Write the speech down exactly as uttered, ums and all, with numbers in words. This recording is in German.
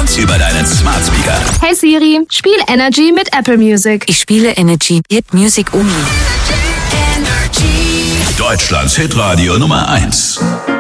und über deinen Smart Speaker. Hey Siri, spiel Energy mit Apple Music. Ich spiele Energy, Hit Music um. Deutschlands Hitradio Nummer eins.